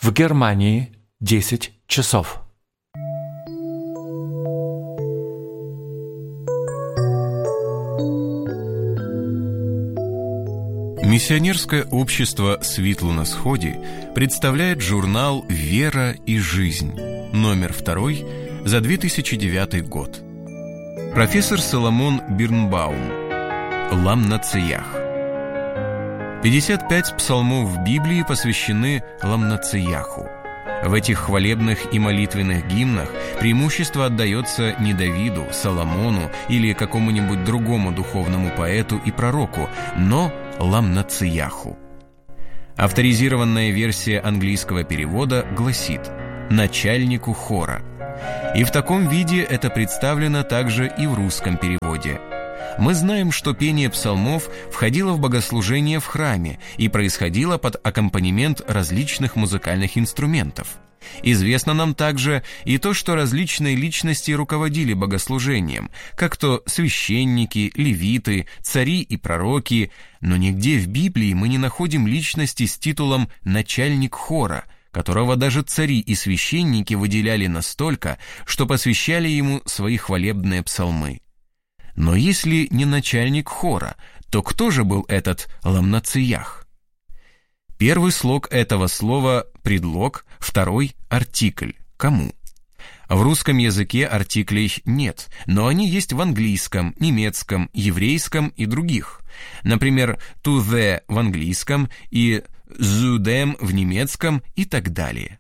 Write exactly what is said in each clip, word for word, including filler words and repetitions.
В Германии десять часов. Миссионерское общество «Світло на Сході» представляет журнал «Вера и жизнь», номер второй за две тысячи девятый год. Профессор Соломон Бирнбаум. Ламнациях. пятьдесят пять псалмов в Библии посвящены Ламнацияху. В этих хвалебных и молитвенных гимнах преимущество отдается не Давиду, Соломону или какому-нибудь другому духовному поэту и пророку, но Ламнацияху. Авторизированная версия английского перевода гласит «начальнику хора». И в таком виде это представлено также и в русском переводе. Мы знаем, что пение псалмов входило в богослужение в храме и происходило под аккомпанемент различных музыкальных инструментов. Известно нам также и то, что различные личности руководили богослужением, как то священники, левиты, цари и пророки, но нигде в Библии мы не находим личности с титулом «начальник хора», которого даже цари и священники выделяли настолько, что посвящали ему свои хвалебные псалмы. Но если не начальник хора, то кто же был этот Ламнациях? Первый слог этого слова – предлог, второй – артикль. Кому? В русском языке артиклей нет, но они есть в английском, немецком, еврейском и других. Например, to the в английском и zu dem в немецком и так далее.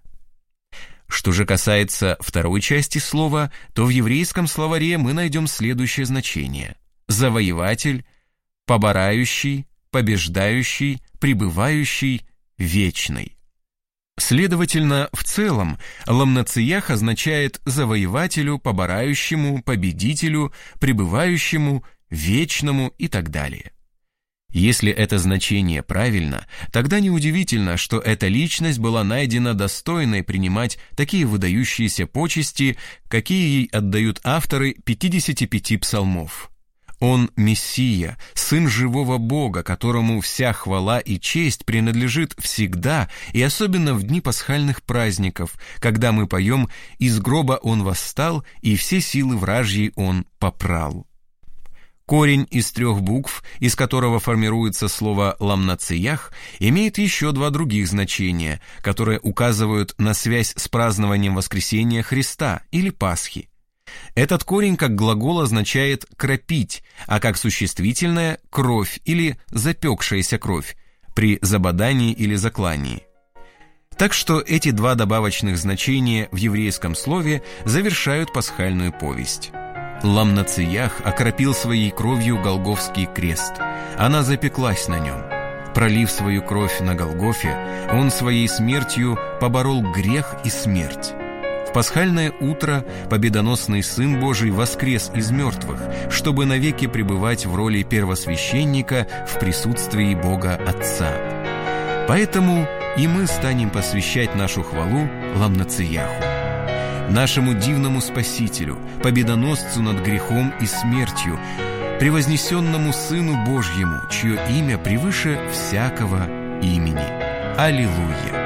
Что же касается второй части слова, то в еврейском словаре мы найдем следующее значение: завоеватель, поборающий, побеждающий, пребывающий, вечный. Следовательно, в целом, Ламнациях означает завоевателю, поборающему, победителю, пребывающему, вечному и так далее. Если это значение правильно, тогда неудивительно, что эта личность была найдена достойной принимать такие выдающиеся почести, какие ей отдают авторы пятидесяти пяти псалмов. Он Мессия, Сын живого Бога, которому вся хвала и честь принадлежит всегда и особенно в дни пасхальных праздников, когда мы поем «Из гроба он восстал, и все силы вражьи он попрал». Корень из трех букв, из которого формируется слово «ламнациях», имеет еще два других значения, которые указывают на связь с празднованием воскресения Христа или Пасхи. Этот корень как глагол означает «кропить», а как существительное – «кровь» или «запекшаяся кровь» при забодании или заклании. Так что эти два добавочных значения в еврейском слове завершают пасхальную повесть. Ламнациях окропил своей кровью Голгофский крест. Она запеклась на нем. Пролив свою кровь на Голгофе, он своей смертью поборол грех и смерть. В пасхальное утро победоносный Сын Божий воскрес из мертвых, чтобы навеки пребывать в роли первосвященника в присутствии Бога Отца. Поэтому и мы станем посвящать нашу хвалу Ламнацияху, нашему дивному Спасителю, победоносцу над грехом и смертью, превознесенному Сыну Божьему, чье имя превыше всякого имени. Аллилуйя!